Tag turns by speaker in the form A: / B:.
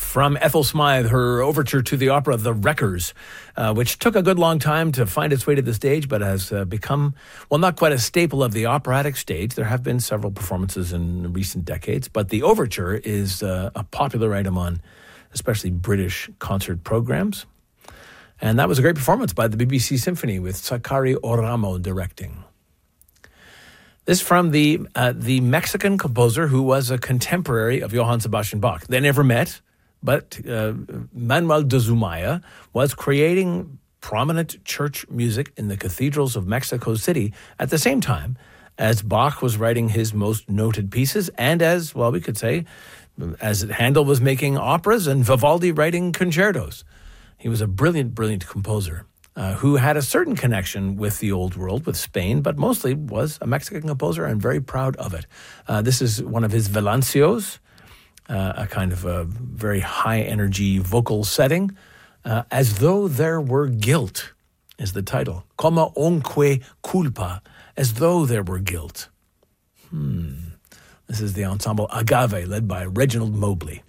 A: from Ethel Smythe, her overture to the opera The Wreckers, which took a good long time to find its way to the stage, but has become, well, not quite a staple of the operatic stage. There have been several performances in recent decades, but the overture is a popular item on especially British concert programs. And that was a great performance by the BBC Symphony with Sakari Oramo directing. This from the Mexican composer who was a contemporary of Johann Sebastian Bach. They never met, but Manuel de Zumaya was creating prominent church music in the cathedrals of Mexico City at the same time as Bach was writing his most noted pieces and as, well, we could say, as Handel was making operas and Vivaldi writing concertos. He was a brilliant, brilliant composer. Who had a certain connection with the old world, with Spain, but mostly was a Mexican composer and very proud of it. This is one of his Villancicos, a kind of a very high-energy vocal setting. As Though There Were Guilt is the title. Como unque culpa, as though there were guilt. This is the ensemble Agave, led by Reginald Mobley.